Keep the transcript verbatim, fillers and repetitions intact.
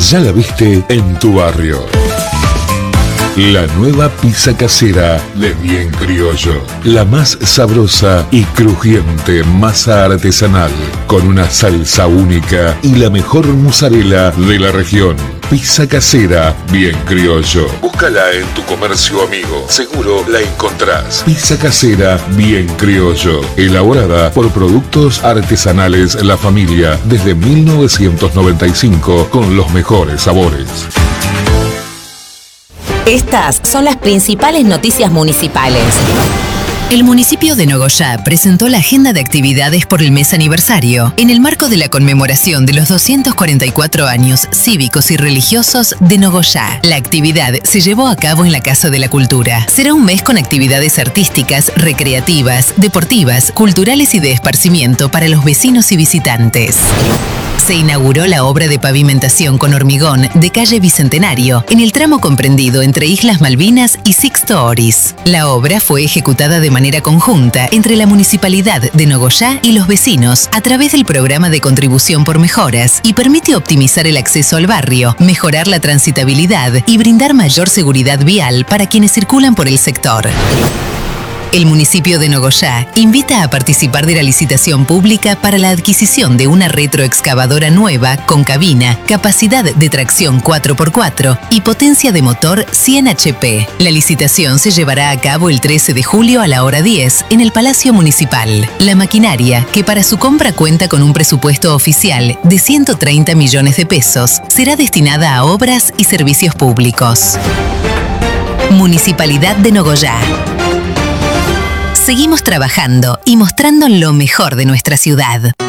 ya la viste en tu barrio. La nueva pizza casera de Bien Criollo. La más sabrosa y crujiente masa artesanal, con una salsa única y la mejor mozzarella de la región. Pizza casera Bien Criollo. Búscala en tu comercio amigo. Seguro la encontrás. Pizza casera Bien Criollo. Elaborada por productos artesanales La Familia desde mil novecientos noventa y cinco con los mejores sabores. Estas son las principales noticias municipales. El municipio de Nogoyá presentó la agenda de actividades por el mes aniversario en el marco de la conmemoración de los doscientos cuarenta y cuatro años cívicos y religiosos de Nogoyá. La actividad se llevó a cabo en la Casa de la Cultura. Será un mes con actividades artísticas, recreativas, deportivas, culturales y de esparcimiento para los vecinos y visitantes. Se inauguró la obra de pavimentación con hormigón de calle Bicentenario en el tramo comprendido entre Islas Malvinas y Sixto Oris. La obra fue ejecutada de manera conjunta entre la Municipalidad de Nogoyá y los vecinos a través del programa de contribución por mejoras y permite optimizar el acceso al barrio, mejorar la transitabilidad y brindar mayor seguridad vial para quienes circulan por el sector. El municipio de Nogoyá invita a participar de la licitación pública para la adquisición de una retroexcavadora nueva con cabina, capacidad de tracción cuatro por cuatro y potencia de motor cien H P. La licitación se llevará a cabo el trece de julio a la hora diez en el Palacio Municipal. La maquinaria, que para su compra cuenta con un presupuesto oficial de ciento treinta millones de pesos, será destinada a obras y servicios públicos. Municipalidad de Nogoyá. Seguimos trabajando y mostrando lo mejor de nuestra ciudad.